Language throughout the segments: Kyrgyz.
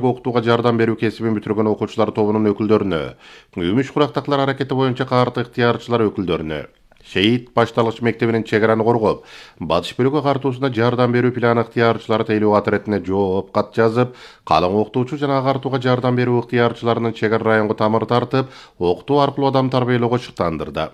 өкмөттөргө окутууга жардам берүү кесибин бүтүргөн окуучулар тобунун өкүлдөрүнө, Үмүш курактаклар аракети боюнча карты ыктыярчылар өкүлдөрүнө, Шейит башталгыч мектебинин чегараны коргоп, батыш бөлүгү агартуусуна жардам берүү планы ыктыярчылары тейлөө катыретине жооп кат жазып, калың окутуучу жана агартууга жардам берүү ыктыярчыларынын чегара районго тамыр тартып, окутуу аркылуу адам тарбиялоого шыктандырды.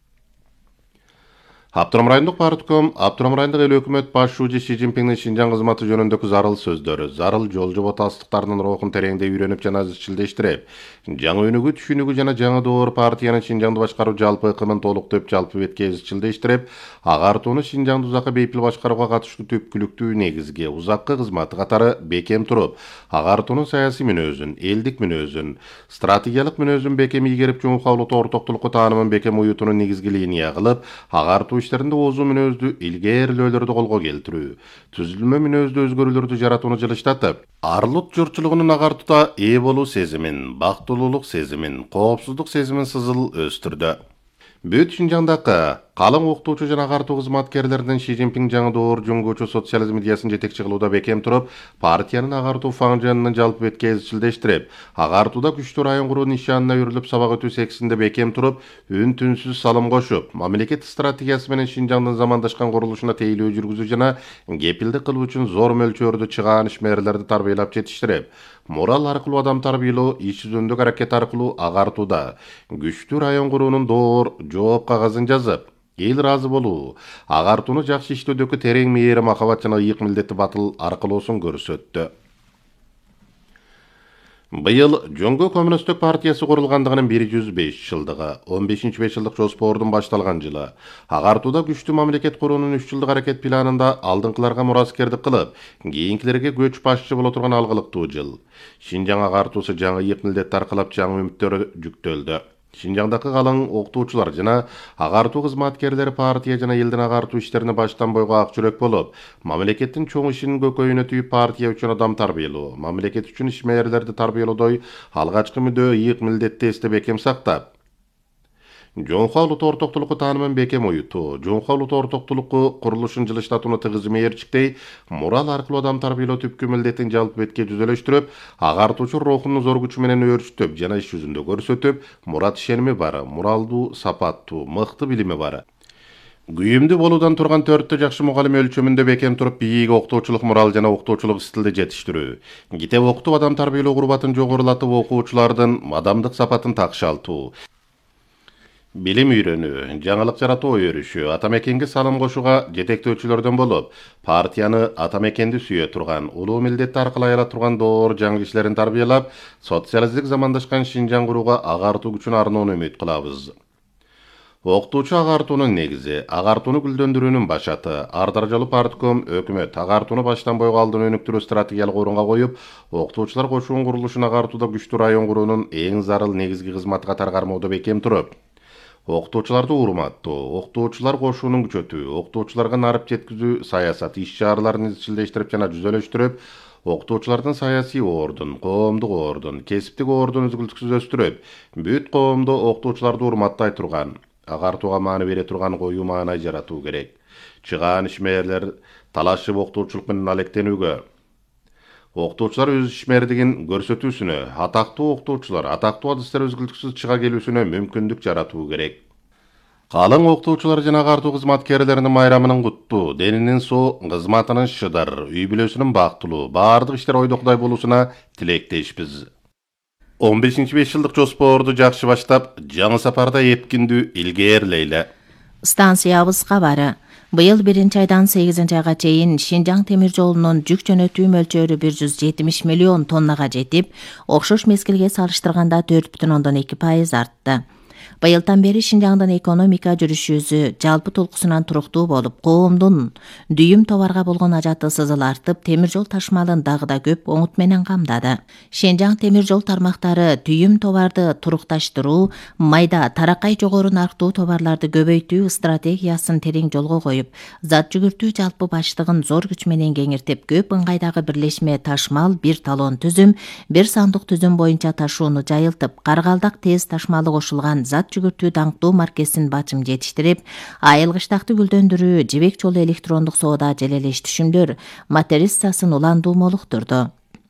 Абдурам райондук партком, Абдурам райондук эл өкмөт башчысы Си Цзиньпиндин Шинжаң кызматы жөнүндөгү зарыл сөздөрү, зарыл жол жобо тастыктарынын рухун тереңдей үйрөнүп жана изчилдештирип, жаңы өнүгүү түшүнүгү жана жаңы доор партиянын Шинжаңды башкаруу жалпы ыкымын толуктоп, жалпы бетке изчилдештирип, агартууну Шинжаңды узакка бейпил башкарууга катыштуу түпкүлүктүү негизги, узаккы кызматы катары бекем туруп, агартуунун саясий мүнөзүн, элдик мүнөзүн, стратегиялык мүнөзүн бекем ийгерип, жумукаулуу ортоктулукку таанымын бекем уютууну негизги линия кылып, агартуу иштеринде озу мүнөздүү илгээрлөөлөрдү колго келтирүү, түзүлмө мүнөздүү өзгөрүүлөрдү жаратууну жылыштатып, арлут журтчулугунун агартууда ээ болуу сезимин, бактылуулук сезимин, коопсуздук сезимин сызыл өстүрдү. Бүт Шинжаңдагы калың окутуучу жана агартуу кызматкерлеринин Си Цзиньпин жаңы доор жөнгөчү социализм идеясын жетекчи кылууда бекем туруп, партиянын агартуу фаңжанын жалпы бетке изчилдештирип, агартууда күчтүү район куруу нишанына үрүлүп сабак өтүү сексинде бекем туруп, үн түнсүз салым кошуп, мамлекет стратегиясы менен Шинжаңдын замандашкан курулушуна тейлөө жүргүзүү жана кепилдик кылуу үчүн зор мөлчөрдө чыгаан ишмерлерди тарбиялап жетиштирип, морал аркылуу адам тарбиялоо, иш жүзүндөгү аракет аркылуу агартууда күчтүү район куруунун доор жооп кагазын жазып, эл ыраазы болуу, агартууну жакшы иштөөдөгү терең мээри махабат жана ыйык милдети батыл аркылоосун көрсөттү. Быйыл Жоңго Коммунисттик партиясы курулгандыгынын 105 жылдыгы, 15-5 жылдык жоспордун башталган жылы, агартууда күчтүү мамлекет куруунун 3 жылдык аракет планында алдыңкыларга мураскердик кылып, кийинкилерге көч башчы боло турган алгылыктуу жыл. Шинжаң агартуусу жаңы ыйык милдетти аркылап жаңы үмүттөр жүктөлдү. Шинжаңдагы калың окутуучулар жана агартуу кызматкерлери партия жана элдин агартуу иштерине баштан бойго ак жүрөк болуп, мамлекеттин чоң ишинин көкөйүнө түйүп партия үчүн адам тарбиялоо, мамлекет үчүн ишмерлерди тарбиялоодой алгачкы мүдөө ыйык милдетти эсте бекем сактап, жоңхо улут ортоктулукку таанымын бекем уютуу, жоңхо улут ортоктулукку курулушун жылыштатууну тыгыз мээрчиктей, мурал аркылуу адам тарбиялоо түпкү милдетин жалпы бетке жүзөлөштүрүп, агартуучу рухунун зор күчү менен өөрчүтүп жана иш жүзүндө көрсөтүп, мурат ишеними бар, муралдуу, сапаттуу, мыкты билими бар. Күйүмдүү болуудан турган 4 жакшы мугалим өлчөмүндө бекем туруп, бийик окутуучулук мурал жана окутуучулук стилди жетиштирүү. Китеп окутуп адам тарбиялоо курбатын жогорулатып, окуучулардын адамдык сапатын такшалтуу. Билим үйрөнүү, жаңылык жаратуу өрүшү, атамекенге салым кошууга жетектөөчүлөрдөн болуп, партияны атамекенди сүйө турган, улуу милдетти аркылай ала турган доор жаңы кишилерин тарбиялап, социалисттик замандашкан Шинжаң курууга агартуу күчүн арноону үмүт кылабыз. Окутуучу агартуунун негизи, агартууну гүлдөндүрүүнүн башаты, Ардар жолу партком өкмөт агартууну баштан бойго алдын өнүктүрүү стратегиялык орунга коюп, окутуучулар кошуунун курулушун агартууда күчтүү район куруунун эң зарыл негизги кызматы катары кармоодо бекем туруп, окутуучуларды урматтоо, окутуучулар кошуунун күчөтүү, окутуучуларга нарып жеткизүү саясат иш-чараларын изчилдештирип жана жүзөлөштүрүп, окутуучулардын саясий ордун, коомдук ордун, кесиптик ордун үзгүлтүксүз өстүрүп, бүт коомдо окутуучуларды урматтай турган, агартууга маани бере турган коюу маанай жаратуу керек. Чыгаан ишмерлер талашып окутуучулук менен алектенүүгө, окутуучулар өз ишмердигин көрсөтүүсүнө, атактуу окутуучулар атактуу адыстар үзгүлтүксүз чыга келүүсүнө мүмкүндүк жаратуу керек. Калың окутуучулар жана агартуу кызматкерлеринин майрамынын куттуу, денинин соо, кызматынын шыдар, үй бүлөсүнүн бактылуу, баардык иштер ойдокудай болуусуна тилектешпиз. 15-5 жылдык жоспорду жакшы баштап, жаңы сапарда эпкиндүү илгээрлейле. Станциябыз кабары. Быйыл 1-айдан 8-айга чейин Шинжаң темир жолунун жүк жөнөтүү мөлчөрү 170 миллион тоннага жетип, окшош мезгилге салыштырганда 4,2% артты. Быйылдан бери Шинжаңдын экономика жүрүшүзү жалпы толкусунан туруктуу болуп, коомдун дүйүм товарга болгон ажаты сызыл артып, темир жол ташмалын дагы да көп оңут менен камдады. Шинжаң темир жол тармактары дүйүм товарды турукташтыруу, майда таракай жогору нарктуу товарларды көбөйтүү стратегиясын терең жолго коюп, зат жүгүртүү жалпы баштыгын зор күч менен кеңиртип, көп ыңгайдагы бирлешме ташмал, бир талон түзүм, бир сандык түзүм боюнча ташууну жайылтып, Каргалдак тез ташмалы кошулган зат жүгүртүү даңктуу маркесин бачым жетиштирип, айылгычтакты гүлдөндүрүү, жибек жолу электрондук соода желелеш түшүмдөр материссасын уландуу молуктурду.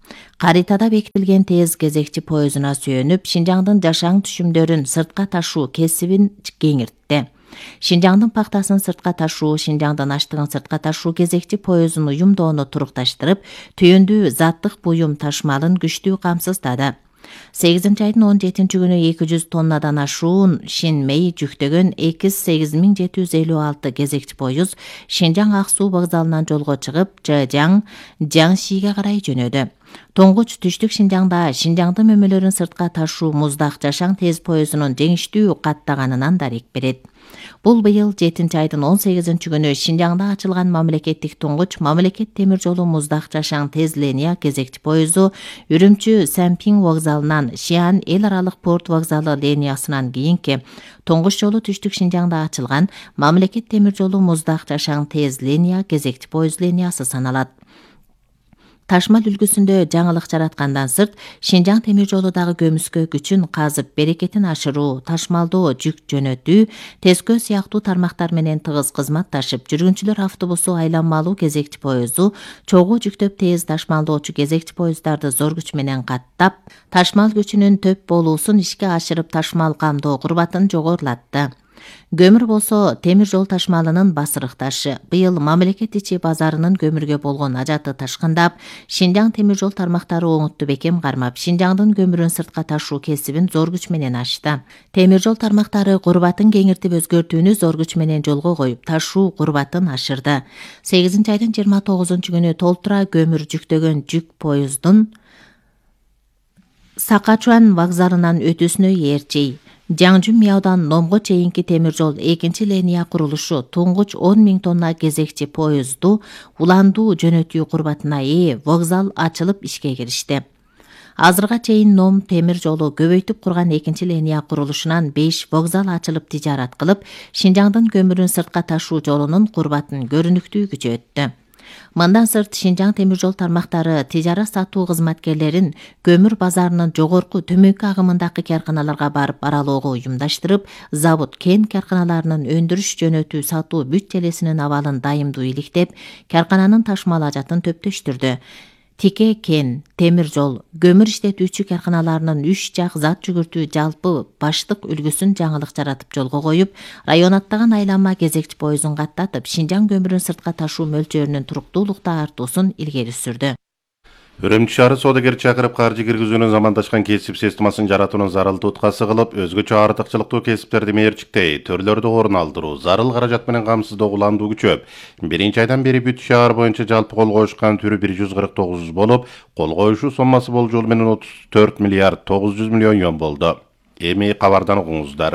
Каритада бекитилген тез кезекчи поезуна сүйөнүп, Шинжаңдын жашаң түшүмдөрүн сыртка ташуу кесибин кеңиртти. Шинжаңдын пактасын сыртка ташуу, Шинжаңдын аштыгын сыртка ташуу кезекчи поезун уюмдоону турукташтырып, түйүндүү заттык буюм ташмалын күчтүү камсыздады. 8-айдын 17-күнү 200 тоннадан ашуун Шинмей жүктөгөн 8756 кезекчи поюз Шинжаң Ак Суу вокзалынан жолго чыгып, Жэжяң, Жаңшиге карай жөнөдү. Тоңгуч түштүк Шинжаңда Шинжаңдын мөмөлөрүн сыртка ташуу муздак жашаң тез поезунун жеңиштүү каттаганынан дарек берет. Бул быйыл 7-айдын 18-күнү Шинжаңда ачылган мамлекеттик туңгуч мамлекет темир жолу муздак жашаң тез линия кезекчи поезу Үрүмчү Сәмпиң вокзалынан Шиан эл аралык порт вокзалы линиясынан кийинки туңгуч жолу түштүк Шинжаңда ачылган мамлекет темир жолу муздак жашаң тез линия кезекчи поез линиясы саналат. Ташмал үлгүсүндө жаңылык жараткандан сырт, Шинжаң темир жолудагы көмүскө күчүн казып, берекетин ашыруу, ташмалдоо, жүк жөнөтүү, тескөө сыяктуу тармактар менен тыгыз кызматташып, жүргүнчүлөр автобусу айланмалуу кезекчи поезу, чогуу жүктөп тез ташмалдоочу кезекчи поездарды зор күч менен каттап, ташмал күчүнүн төп болуусун ишке ашырып, ташмал камдоо курбатын жогорулатты. Көмүр болсо темир жол ташмалынын басырык ташы. Быйыл мамлекет ичи базарынын көмүргө болгон ажаты ташкындап, Шинжаң темир жол тармактары оңутту бекем кармап, Шинжаңдын көмүрүн сыртка ташуу кесибин зор күч менен ачты. Темир жол тармактары курбатын кеңиртип өзгөртүүнү зор күч менен жолго коюп, ташуу курбатын ашырды. 8-айдын 29-күнү толтура көмүр жүктөгөн жүк поездун Сакачуан вокзалынан өтүүсүнө ээрчей. Жаңжүм Мияудан Номго чейинки темир жол 2 линия курулушу туңгуч 10 000 тонна кезекчи поезду уландуу жөнөтүү курбатына ээ вокзал ачылып ишке киришти. Азырга чейин Ном темир жолу көбөйтүп курган 2 линия курулушунан 5 вокзал ачылып тижарат кылып, Шинжаңдын көмүрүн сыртка ташуу жолунун курбатын көрүнүктүү күчөттү. Мындан сырт Шинжаң темир жол тармактары тижара сатуу кызматкерлерин көмүр базарынын жогорку төмөнкү агымындагы карканаларга барып аралоого уюмдаштырып, завод кен карканаларынын өндүрүш жөнөтүү сатуу бүт желесинин абалын дайымдуу иликтеп, каркананын ташмал ажатын төптөштүрдү. Тике кен, темир жол, көмүр иштетүүчү карканаларынын 3 жак зат жүгүртүү жалпы баштык үлгүсүн жаңылык жаратып жолго коюп, район аттаган айланма кезекчи поезун каттатып, Шинжаң көмүрүн сыртка ташуу мөлчөрүнүн туруктуулукта артуусун илгери сүрдү. Үрүмчү шаары соодагер чакырып каржы киргизүүнүн замандашкан кесип системасын жаратуунун зарыл туткасы кылып, өзгөчө артыкчылыктуу кесиптерди мээрчиктей, төрлөрдү орун алдыруу, зарыл каражат менен камсыздоо уландуу күчөп, 1-айдан бери бүт шаар боюнча жалпы кол коюшкан түрү 149 болуп, кол коюшу соммасы болжол менен 34 миллиард 900 миллион юан болду. Эми кабардан угуңуздар.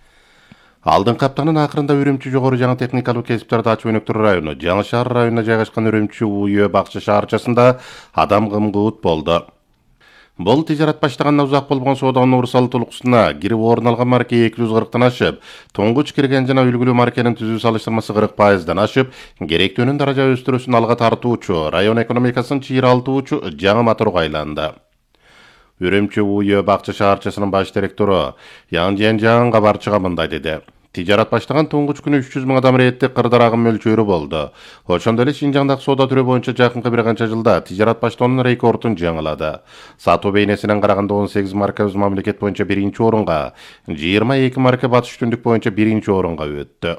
Алдыңкы аптанын акырында Үрүмчү жогору жаңы техникалык кесиптерди ачуу өнөктөр району, Жаңы шаар районуна жайгашкан Үрүмчү УЮ бакчы шаарчасында адам кымгуут болду. Бул тижарат баштагандан узак болгон соодонун урсал тулкусуна кирип орун алган марке 240-тан ашып, туңгуч кирген жана үлгүлүү маркенин түзүү салыштырмасы 40%дан ашып, керектүүнүн даража өстүрүүсүн алга тартуучу, район экономикасын чыйралтуучу жаңы моторго айланды. Үрүмчү УЮ бакчы шаарчасынын баш директору Жаң кабарчыга мындай деди. Тижарат баштаган туңгуч күнү 300 000 адам реттик кырдар агым мөлчөрү болду. Ошондой эле Шинжаңдагы соода түрү боюнча жакынкы бир канча жылда тижарат баштоонун рекордун жаңылады. Сатуу бейнесинен караганда 18 марка өз мамлекет боюнча 1-орунга, 22 марка батыш түндүк боюнча 1-орунга өттү.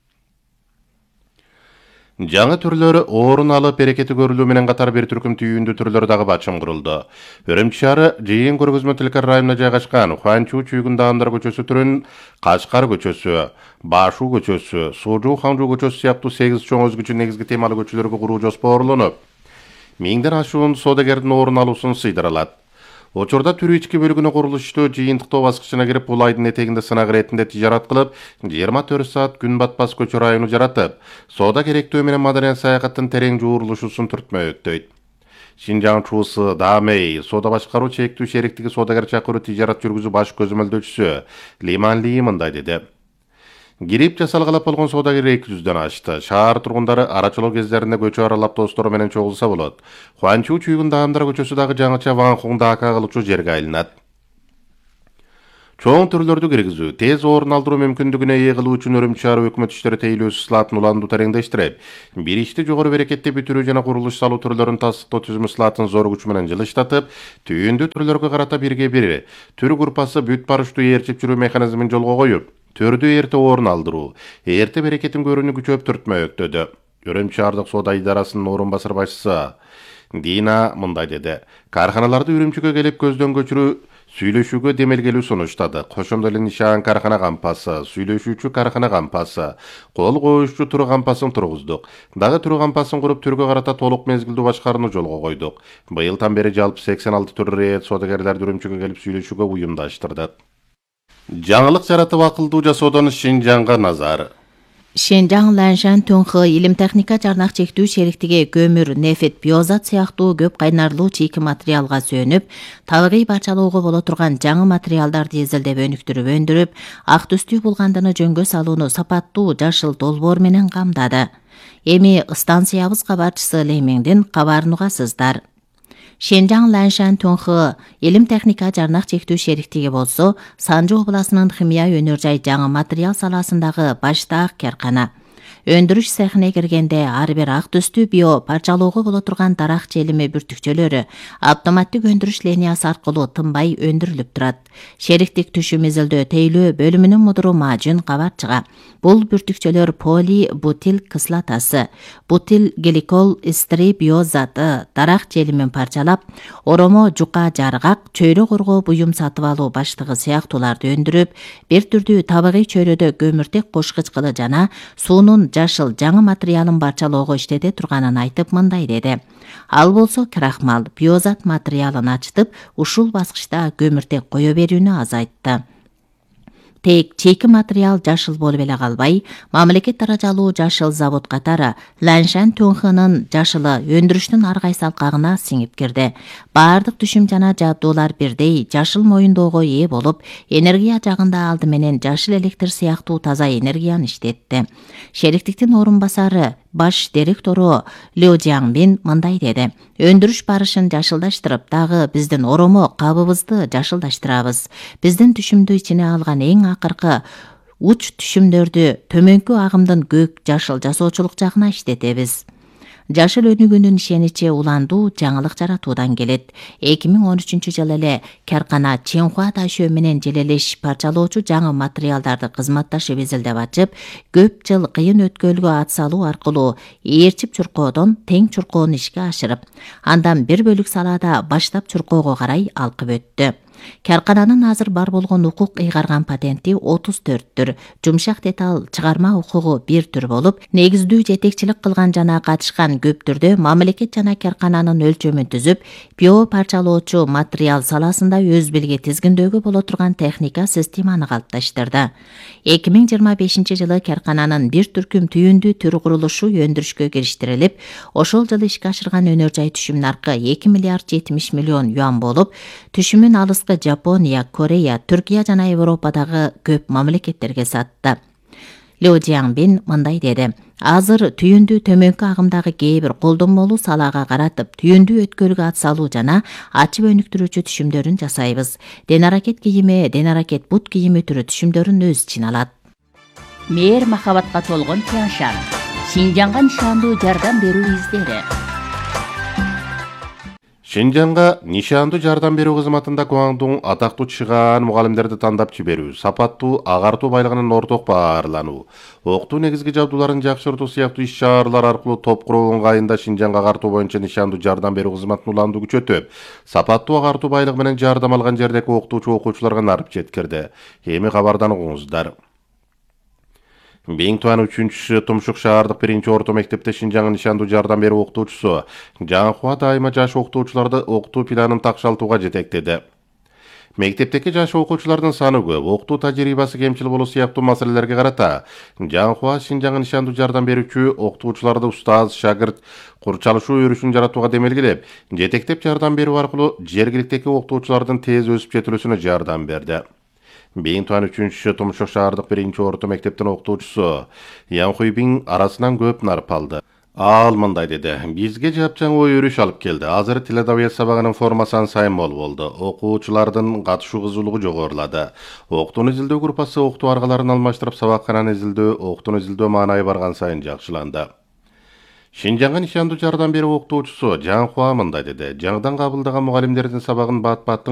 Жаңы түрлөрү орун алып берекети көрүлүү менен катар бир түркүм түйүндүү түрлөр дагы бачым курулду. Үрүмчү шаары жыйын көргөзмө тилкар районуна жайгашкан Хуанчу Чүйгүн даамдар көчөсү түрүн Качкар көчөсү, Башу көчөсү, Сужу Ханжу көчөсү сыяктуу 8 чоң өзгөчө негизги темалуу көчөлөргө куруу жоспорлонуп, 1000ден ашуун соодагердин орун алуусун сыйдыралат. Учурда түрү ички бөлүгүнө курулуштуу жыйынтыктоо баскычына кирип, бул айдын этегинде сынак иретинде тижарат кылып, 24 саат күн батпас көчө району жаратып, соода керектөө менен маданият саякаттын терең жуурулушусун түртмөйөттөйт. Шинжаң чуусу Дамей соода башкаруу чектүү шериктиги соодагер чакыруу тижарат жүргүзүү баш көзөмөлдөөчүсү Лиман Ли мындай деди. Кирип жасалгалап болгон соодагер 200дөн ашты. Шаар тургундары арачылоо кездеринде көчө аралап достору менен чогулса болот. Хуанчу Чүйгүн даамдар көчөсү дагы жаңыча Ван Хуң Дака кылычуу жерге айланат. Çoğun türlөрдү киргизүү, тез орун алдыруу мүмкүндүгүнө ээ кылуу үчүн Өрүмчү шаар өкмөт иштери тейлөөсү слатын уланду тереңдештирип, бир ишти жогору берекетте бүтүрүү жана курулуш салуу түрлөрүн тастыктоо түзүмү слатын зор күч менен жылыштатып, түйүндүү түрлөргө карата бирге бир түр группасы бүт барыштуу ээрчип жүрүү механизмин жолго коюп, төрдү эрте орун алдыруу, эрте берекеттин көрүүнү күчөптүртмө өктөдү. Өрүмчү шаардык соода идарасынын орун басар башчысы Дина мындай деди: "Карханаларды Үрүмчүгө келип көздөн көчүрүү сүйлөшүүгө демелгелүү сунуштады. Кошомдо эле нишан кархана кампасы, сүйлөшүүчү кархана кампасы, кол коюшчу туру кампасын тургуздук. Дагы туру кампасын куруп түргө карата толук мезгилдүү башкарууну жолго койдук. Быйылдан бери жалпы 86 түр рейд соодагерлерди Үрүмчүгө келип сүйлөшүүгө уюмдаштырдык." Жаңылык жаратып акылдуу жасоодон Шинжаңга назар. Шинжаң Ланшан Тунхы илим техника жарнак чектүү шериктиги көмүр, нефт, биозат сыяктуу көп кайнарлуу чийки материалга сүйөнүп, табигый барчалоого боло турган жаңы материалдарды изилдеп өнүктүрүп өндүрүп, ак түстүү булгандыны жөнгө салууну сапаттуу жашыл долбоор менен камдады. Эми станциябыз кабарчысы Леймиңдин кабарын угасыздар. Шинжаң Ланшан Тунхы илим техника жарнак чектүү шериктиги болсо, Санжы областынын химия өнөр жай жаңы материал саласындагы баштаак каркана. Өндүрүш цехине киргенде ар бир ак түстүү био парчалоого боло турган дарак желими бүртүкчөлөрү автоматтык өндүрүш линиясы аркылуу тынбай өндүрүлүп турат. Шериктик түшүм изилдөө тейлөө бөлүмүнүн мудуру Мажун кабарчыга бул бүртүкчөлөр поли бутил кислотасы, бутил гликол эстери биозаты дарак желимин парчалап, оромо жука жаргак, чөйрө коргоо буюм сатып алуу баштыгы сыяктууларды өндүрүп, бир түрдүү табигый чөйрөдө көмүртек кошкуч кылы жана суунун жашыл жаңы материалын барчалоого иштете турганын айтып мындай деди: "Ал болсо крахмал, биозат материалын ачтып, ушул баскычта көмүртек кое берүүнү азайтты." Тек чейки материал жашыл болуп эле калбай, мамлекет даражалуу жашыл завод катары Ланшан Тунхынын жашылы өндүрүштүн ар кайсы алкагына сиңип кирди. Баардык түшүм жана жабдуулар бирдей жашыл моюндоого ээ болуп, энергия жагында алды менен жашыл электр сыяктуу таза энергияны иштетти. Шериктиктин орун басары баш директору Лю Жаңбин мындай деди: "Өндүрүш барышын жашылдаштырып, дагы биздин оромо кабыбызды жашылдаштырабыз. Биздин түшүмдү ичине алган эң акыркы уч түшүмдөрдү төмөнкү агымдын көк жашыл жасоочулук жагына иштетебиз." Жашыл өнүгүүнүн ишеничи уландуу жаңылык жаратуудан келет. 2013-жылы эле каркана Чинхуа ташөө менен желелеш парчалоочу жаңы материалдарды кызматташып изилдеп ачып, көп жыл кыйын өткөлгө ат салуу аркылуу ээрчип чуркоодон тең чуркоону ишке ашырып, андан бир бөлүк салаада баштап чуркоого карай алкып өттү. Каркананын азыр бар болгон укук ыйгарган патенти 34 жумшак деталь чыгарма укугу 1 түр болуп, негиздүү жетекчилик кылган жана катышкан көп түрдө мамлекет жана каркананын өлчөмүн түзүп, био парчалоочу материал саласында өз белге тизгиндөөгө боло турган техника системаны калыпташтырды. 2025-жылы каркананын бир түркүм түйүндүү түр курулушу өндүрүшкө кириштирилип, ошол жылы ишке ашырган өнөр жай түшүм наркы 2 миллиард 70 миллион юан болуп, түшүмүн алыскы Жапония, Корея, Түркия жана Европадагы көп мамлекеттерге сатты. Лю Жаңбин мындай деди: "Азыр түйүндүү төмөнкү агымдагы кээ бир колдонмолуу салаага каратып, түйүндүү өткөлгө ат салуу жана ачып өнүктүрүүчү түшүмдөрүн жасайбыз. Денаракет кийими, денаракет бут кийими түрү түшүмдөрүн өз ичине алат." Мээр махабатка толгон Тяншан, Шинжаңга нишандуу жардам берүү издери. Шинжаңга нишандуу жардам берүү кызматында Гуаңдун атактуу чыгаан мугалимдерди тандап жиберүү, сапаттуу агартуу байлыгынын орток баарлануу, окутуу негизги жабдууларын жакшыртуу сыяктуу иш-чаралар аркылуу топ куруу ыңгайында Шинжаңга агартуу боюнча нишандуу жардам берүү кызматынын уланду күчөтүп, сапаттуу агартуу байлыгы менен жардам алган жердеги окутуучу-окуучуларга нарып жеткирди. Эми кабардан угуңуздар. Бейиң Туан 3-чү Тумшук шаардык 1-чи орто мектепте Шинжаңга нишандуу жардам берүү окутуучусу Жаңхуа дайыма жаш окутуучуларды окутуу планын такшалтууга жетектеди. Мектептеки жаш окуучулардын саны көп, окутуу тажрыйбасы кемчил болуу сыяктуу маселелерге карата Жаңхуа Шинжаңга нишандуу жардам берүүчү окутуучуларды устаз, шагырт курчалышуу өрүшүн жаратууга демелгилеп, жетектеп жардам берүү аркылуу жергиликтеги окутуучулардын тез өсүп жетилүүсүнө жардам берди. Бейиң Туан 3-чү Тумшук шаардык 1-чи орто мектептин окутуучусу Ян Хуйбин арасынан көп нарып алды. Ал мындай деди. Бизге жапчаң ой өрүш алып келди. Азыр тил адабият сабагынын формасан сайын болду. Окуучулардын катышуу кызуулугу жогорулады. Окуутууну изилдөө группасы окутуу аргаларын алмаштырып, сабаккананы изилдөө, окуутууну изилдөө маанайы барган сайын жакшыланды. Шинжаңга нишандуу жардам берүү окутуучусу Жан Хуа мындай деди. Жаңыдан кабылдаган мугалимдердин сабагын бат-баттын